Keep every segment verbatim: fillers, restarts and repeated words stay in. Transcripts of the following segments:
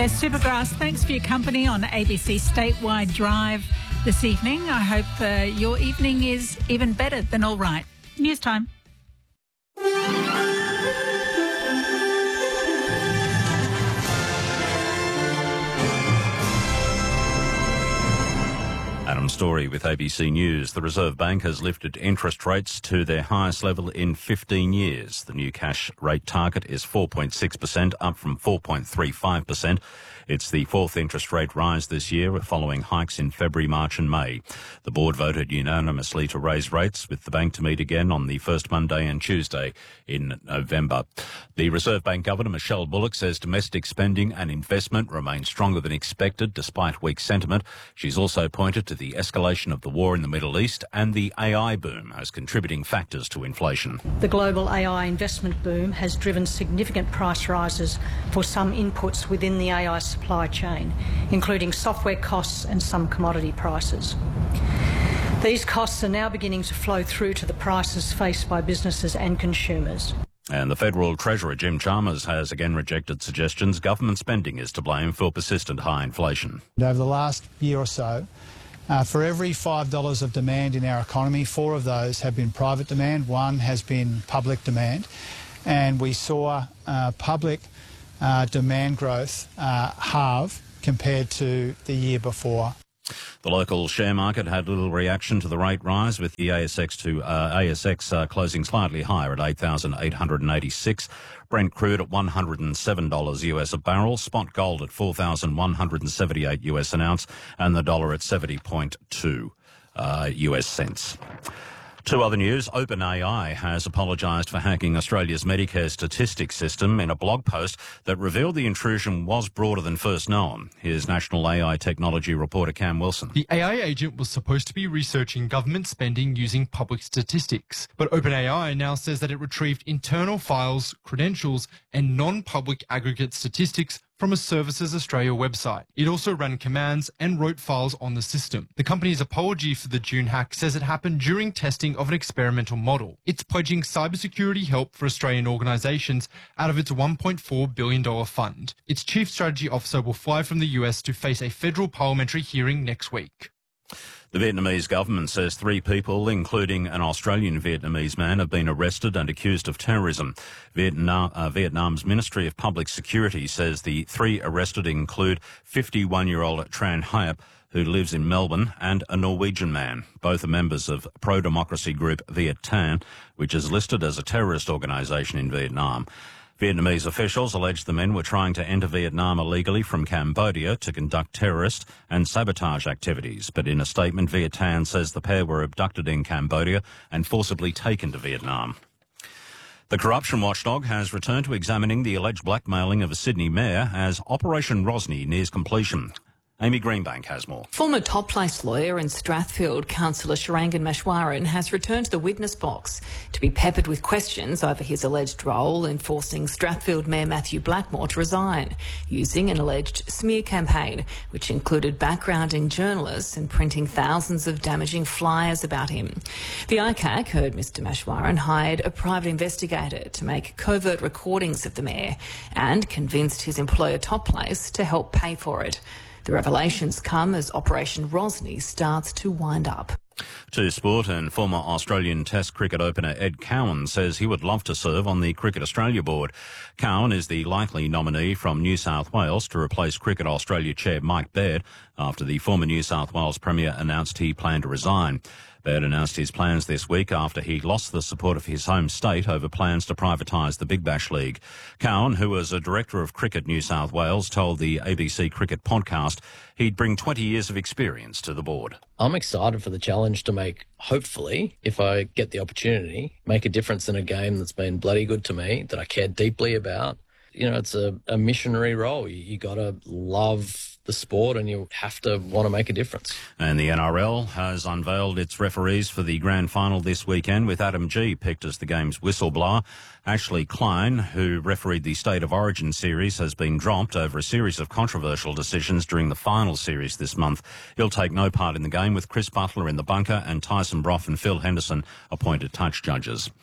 There's Supergrass. Thanks for your company on A B C Statewide Drive this evening. I hope uh, your evening is even better than all right. News time. Adam Story with A B C News. The Reserve Bank has lifted interest rates to their highest level in fifteen years. The new cash rate target is four point six percent, up from four point three five percent. It's the fourth interest rate rise this year, following hikes in February, March and May. The board voted unanimously to raise rates, with the bank to meet again on the first Monday and Tuesday in November. The Reserve Bank Governor, Michelle Bullock, says domestic spending and investment remain stronger than expected despite weak sentiment. She's also pointed to the escalation of the war in the Middle East and the A I boom as contributing factors to inflation. The global A I investment boom has driven significant price rises for some inputs within the A I supply chain, including software costs and some commodity prices. These costs are now beginning to flow through to the prices faced by businesses and consumers. And the Federal Treasurer, Jim Chalmers, has again rejected suggestions government spending is to blame for persistent high inflation. Over the last year or so, Uh, for every five dollars of demand in our economy, four of those have been private demand, one has been public demand. And we saw uh, public uh, demand growth uh, halve compared to the year before. The local share market had little reaction to the rate rise, with the A S X to uh, A S X uh, closing slightly higher at eight thousand eight hundred eighty-six. Brent crude at one hundred seven dollars U S a barrel, spot gold at four thousand one hundred seventy-eight U S an ounce, and the dollar at seventy point two uh, U S cents. Two other news. OpenAI has apologised for hacking Australia's Medicare statistics system in a blog post that revealed the intrusion was broader than first known. Here's National A I Technology reporter Cam Wilson. The A I agent was supposed to be researching government spending using public statistics, but OpenAI now says that it retrieved internal files, credentials, and non-public aggregate statistics from a Services Australia website. It also ran commands and wrote files on the system. The company's apology for the June hack says it happened during testing of an experimental model. It's pledging cybersecurity help for Australian organisations out of its one point four billion dollars fund. Its chief strategy officer will fly from the U S to face a federal parliamentary hearing next week. The Vietnamese government says three people, including an Australian Vietnamese man, have been arrested and accused of terrorism. Vietnam, uh, Vietnam's Ministry of Public Security says the three arrested include fifty-one-year-old Tran Hyap, who lives in Melbourne, and a Norwegian man. Both are members of pro-democracy group Viet Thanh, which is listed as a terrorist organisation in Vietnam. Vietnamese officials allege the men were trying to enter Vietnam illegally from Cambodia to conduct terrorist and sabotage activities. But in a statement, Viet Thanh says the pair were abducted in Cambodia and forcibly taken to Vietnam. The corruption watchdog has returned to examining the alleged blackmailing of a Sydney mayor as Operation Rosny nears completion. Amy Greenbank has more. Former top place lawyer and Strathfield councillor Sharangan Meshwaran has returned to the witness box to be peppered with questions over his alleged role in forcing Strathfield Mayor Matthew Blackmore to resign, using an alleged smear campaign, which included backgrounding journalists and printing thousands of damaging flyers about him. The I C A C heard Mr Meshwaran hired a private investigator to make covert recordings of the mayor and convinced his employer Top Place to help pay for it. The revelations come as Operation Rosny starts to wind up. To sport, and former Australian Test cricket opener Ed Cowan says he would love to serve on the Cricket Australia board. Cowan is the likely nominee from New South Wales to replace Cricket Australia chair Mike Baird after the former New South Wales Premier announced he planned to resign. Baird announced his plans this week after he lost the support of his home state over plans to privatise the Big Bash League. Cowan, who was a director of Cricket New South Wales, told the A B C Cricket podcast he'd bring twenty years of experience to the board. I'm excited for the challenge to make, hopefully, if I get the opportunity, make a difference in a game that's been bloody good to me, that I care deeply about. You know, it's a, a missionary role. You, you got to love the sport and you have to want to make a difference. And the N R L has unveiled its referees for the grand final this weekend, with Adam Gee picked as the game's whistleblower. Ashley Klein, who refereed the State of Origin series, has been dropped over a series of controversial decisions during the final series this month. He'll take no part in the game, with Chris Butler in the bunker and Tyson Brough and Phil Henderson appointed touch judges.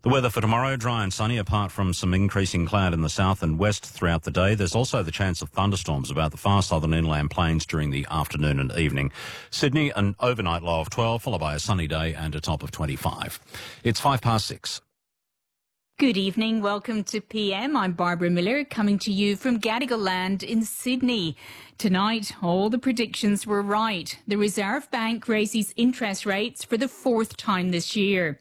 The weather for tomorrow, dry and sunny, apart from some increasing cloud in the south and west throughout the day. There's also the chance of thunderstorms about the far southern inland plains during the afternoon and evening. Sydney, an overnight low of twelve, followed by a sunny day and a top of twenty-five. It's five past six. Good evening. Welcome to P M. I'm Barbara Miller, coming to you from Gadigal Land in Sydney. Tonight, all the predictions were right. The Reserve Bank raises interest rates for the fourth time this year.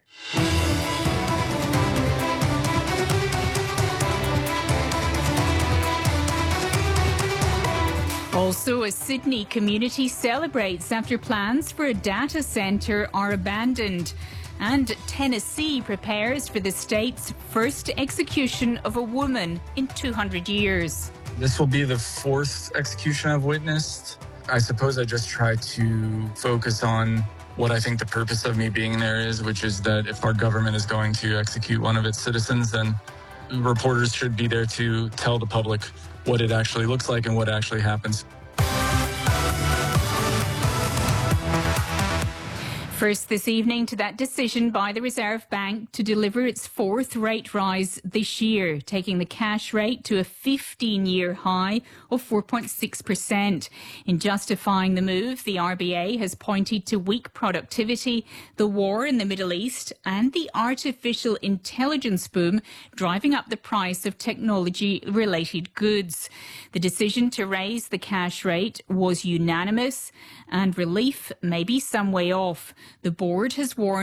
Also, a Sydney community celebrates after plans for a data centre are abandoned. And Tennessee prepares for the state's first execution of a woman in two hundred years. This will be the fourth execution I've witnessed. I suppose I just try to focus on what I think the purpose of me being there is, which is that if our government is going to execute one of its citizens, then reporters should be there to tell the public what it actually looks like and what actually happens. First this evening to that decision by the Reserve Bank to deliver its fourth rate rise this year, taking the cash rate to a fifteen-year high of four point six percent. In justifying the move, the R B A has pointed to weak productivity, the war in the Middle East and the artificial intelligence boom driving up the price of technology-related goods. The decision to raise the cash rate was unanimous and relief may be some way off. The board has warned